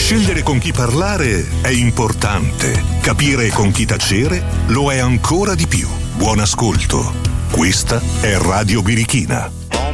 Scegliere con chi parlare è importante. Capire con chi tacere lo è ancora di più. Buon ascolto. Questa è Radio Birichina.